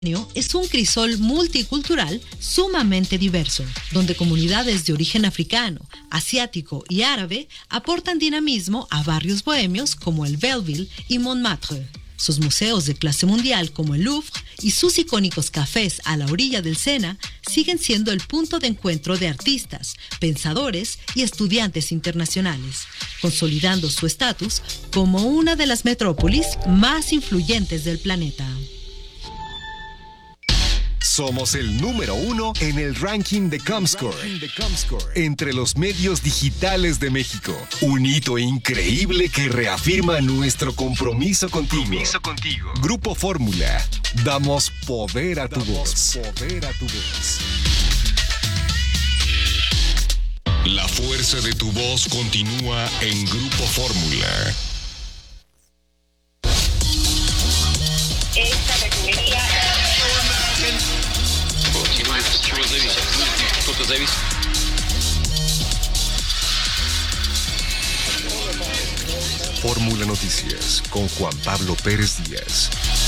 Es un crisol multicultural sumamente diverso, donde comunidades de origen africano, asiático y árabe aportan dinamismo a barrios bohemios como el Belleville y Montmartre. Sus museos de clase mundial como el Louvre y sus icónicos cafés a la orilla del Sena siguen siendo el punto de encuentro de artistas, pensadores y estudiantes internacionales, consolidando su estatus como una de las metrópolis más influyentes del planeta. Somos el número 1 en el ranking de Comscore entre los medios digitales de México. Un hito increíble que reafirma nuestro compromiso contigo. Grupo Fórmula. Damos poder a tu voz. La fuerza de tu voz continúa en Grupo Fórmula. Esta refinería... Fórmula Noticias con Juan Pablo Pérez Díaz.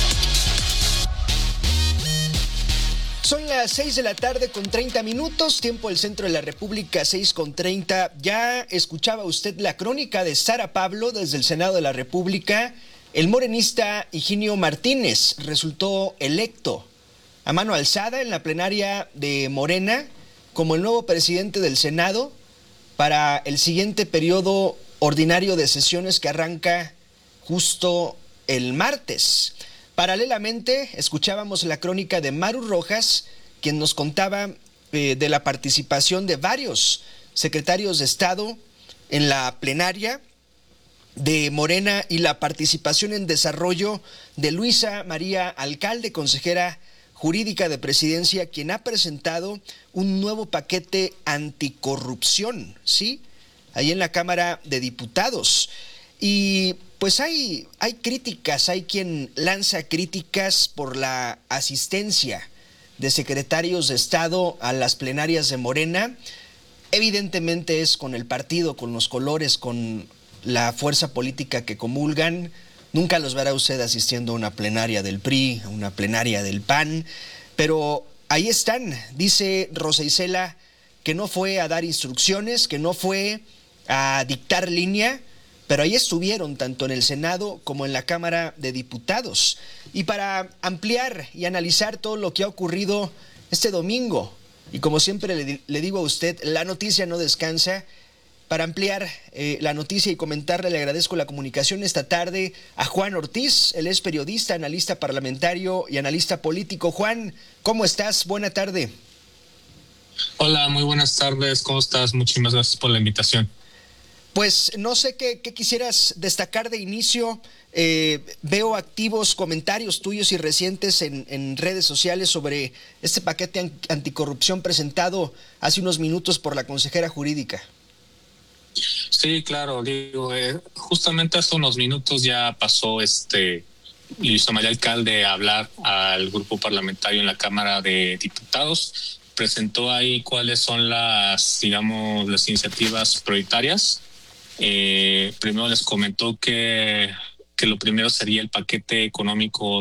Son las 6 de la tarde con 30 minutos, tiempo del centro de la República, 6:30. Ya escuchaba usted la crónica de Sara Pablo desde el Senado de la República. El morenista Higinio Martínez resultó electo a mano alzada en la plenaria de Morena como el nuevo presidente del Senado para el siguiente periodo ordinario de sesiones que arranca justo el martes. Paralelamente, escuchábamos la crónica de Maru Rojas, quien nos contaba de la participación de varios secretarios de Estado en la plenaria de Morena y la participación en desarrollo de Luisa María Alcalde, consejera jurídica de Presidencia, quien ha presentado un nuevo paquete anticorrupción, ¿sí? Ahí en la Cámara de Diputados. Y pues hay críticas, hay quien lanza críticas por la asistencia de secretarios de Estado a las plenarias de Morena. Evidentemente es con el partido, con los colores, con la fuerza política que comulgan. Nunca los verá usted asistiendo a una plenaria del PRI, a una plenaria del PAN, pero ahí están. Dice Rosa Isela que no fue a dar instrucciones, que no fue a dictar línea, pero ahí estuvieron tanto en el Senado como en la Cámara de Diputados. Y para ampliar y analizar todo lo que ha ocurrido este domingo, y como siempre le digo a usted, la noticia no descansa. Para ampliar la noticia y comentarle, le agradezco la comunicación esta tarde a Juan Ortiz. Él es periodista, analista parlamentario y analista político. Juan, ¿cómo estás? Buena tarde. Hola, muy buenas tardes. ¿Cómo estás? Muchísimas gracias por la invitación. Pues no sé qué quisieras destacar de inicio. Veo activos comentarios tuyos y recientes en redes sociales sobre este paquete anticorrupción presentado hace unos minutos por la consejera jurídica. Sí, claro, digo, justamente hace unos minutos ya pasó Luisa María Alcalde a hablar al grupo parlamentario en la Cámara de Diputados, presentó ahí cuáles son las iniciativas prioritarias. Primero les comentó que lo primero sería el paquete económico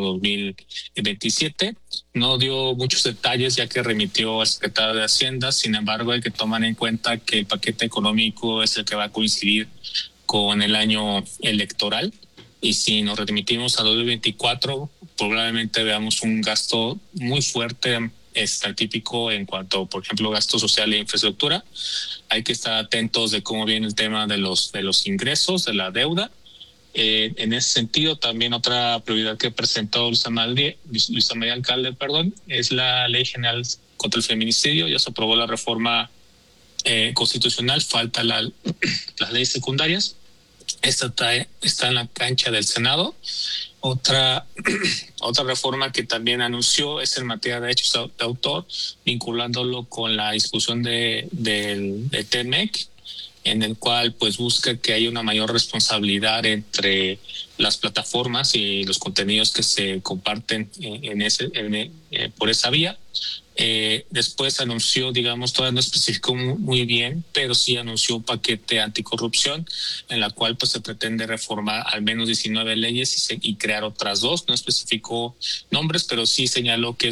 2027. No dio muchos detalles ya que remitió al secretario de Hacienda. Sin embargo, hay que tomar en cuenta que el paquete económico es el que va a coincidir con el año electoral. Y si nos remitimos a 2024, probablemente veamos un gasto muy fuerte, típico en cuanto, por ejemplo, gasto social e infraestructura. Hay que estar atentos de cómo viene el tema de los ingresos, de la deuda. En ese sentido, también otra prioridad que presentó Luisa María Alcalde, es la Ley General contra el Feminicidio. Ya se aprobó la reforma constitucional, falta las leyes secundarias. Esta está en la cancha del Senado. Otra reforma que también anunció es en materia de derechos de autor, vinculándolo con la discusión del TMEC, en el cual pues busca que haya una mayor responsabilidad entre las plataformas y los contenidos que se comparten por esa vía. Después anunció, digamos, todavía no especificó muy bien, pero sí anunció un paquete anticorrupción en la cual pues se pretende reformar al menos 19 leyes y crear otras 2. No especificó nombres, pero sí señaló que